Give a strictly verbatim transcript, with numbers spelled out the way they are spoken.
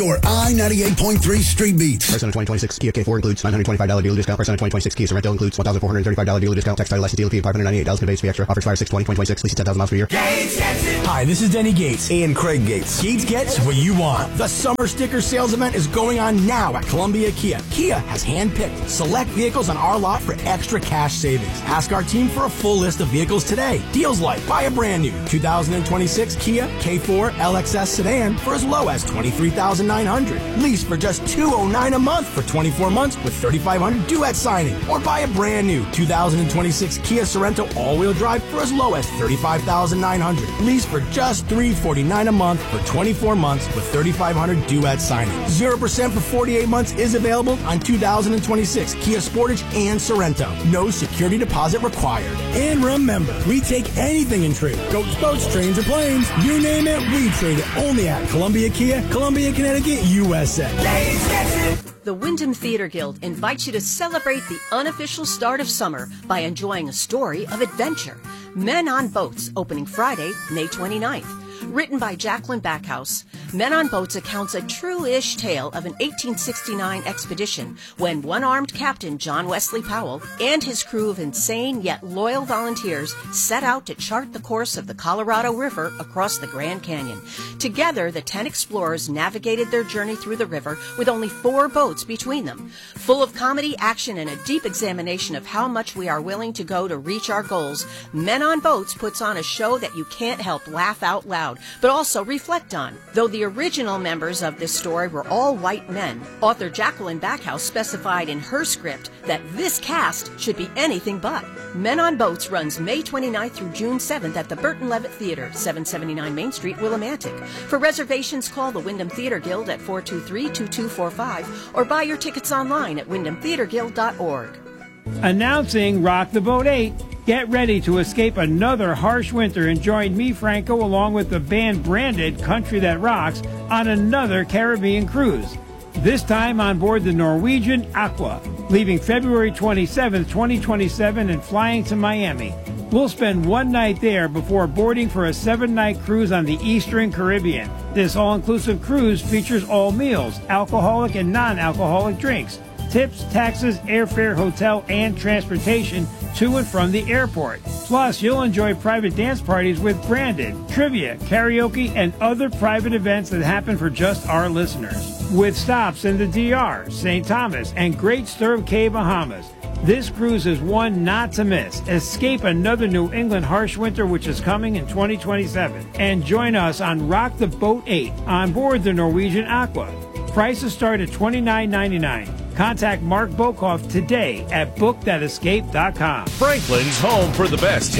Your I ninety-eight point three Street Beats. Price on a twenty twenty-six Kia K four includes nine hundred twenty-five dollars dealer discount. Price on a twenty twenty-six Kia Sorento includes one thousand four hundred thirty-five dollars dealer discount. Tax title license dealer fee of five hundred ninety-eight dollars. Conveyance fee extra. Offers fire six twenty twenty twenty-six. Lease ten thousand miles per year. Gates gets it. Hi, this is Denny Gates. And Craig Gates. Gates gets what you want. The summer sticker sales event is going on now at Columbia Kia. Kia has handpicked select vehicles on our lot for extra cash savings. Ask our team for a full list of vehicles today. Deals like buy a brand new two thousand twenty-six Kia K four L X S sedan for as low as twenty-three thousand nine hundred dollars. Lease for just two hundred nine dollars a month for twenty-four months with thirty-five hundred dollars due at signing. Or buy a brand new two thousand twenty-six Kia Sorento all-wheel drive for as low as thirty-five thousand nine hundred dollars. Lease for just three hundred forty-nine dollars a month for twenty-four months with thirty-five hundred dollars due at signing. zero percent for forty-eight months is available on two thousand twenty-six Kia Sportage and Sorento. No security deposit required. And remember, we take anything in trade. Goats, boats, trains, or planes. You name it, we trade it only at Columbia Kia, Columbia, Connecticut, U S A. The Wyndham Theater Guild invites you to celebrate the unofficial start of summer by enjoying a story of adventure. Men on Boats, opening Friday, May twenty-ninth. Written by Jacqueline Backhouse, Men on Boats accounts a true-ish tale of an eighteen sixty-nine expedition when one-armed Captain John Wesley Powell and his crew of insane yet loyal volunteers set out to chart the course of the Colorado River across the Grand Canyon. Together, the ten explorers navigated their journey through the river with only four boats between them. Full of comedy, action, and a deep examination of how much we are willing to go to reach our goals, Men on Boats puts on a show that you can't help laugh out loud, but also reflect on. Though the original members of this story were all white men, author Jacqueline Backhouse specified in her script that this cast should be anything but. Men on Boats runs May twenty-ninth through June seventh at the Burton Levitt Theater, seven seventy-nine Main Street, Willimantic. For reservations, call the Wyndham Theater Guild at four two three, two two four five or buy your tickets online at wyndham theater guild dot org. Announcing Rock the Boat eight. Get ready to escape another harsh winter and join me, Franco, along with the band Branded Country That Rocks on another Caribbean cruise. This time on board the Norwegian Aqua, leaving February twenty-seventh, twenty twenty-seven and flying to Miami. We'll spend one night there before boarding for a seven-night cruise on the Eastern Caribbean. This all-inclusive cruise features all meals, alcoholic and non-alcoholic drinks, tips, taxes, airfare, hotel, and transportation to and from the airport. Plus, you'll enjoy private dance parties with Branded, trivia, karaoke, and other private events that happen for just our listeners. With stops in the D R, Saint Thomas, and Great Stirrup Cay, Bahamas. This cruise is one not to miss. Escape another New England harsh winter which is coming in twenty twenty-seven. And join us on Rock the Boat eight on board the Norwegian Aqua. Prices start at twenty-nine ninety-nine. Contact Mark Bokoff today at book that escape dot com. Franklin's home for the best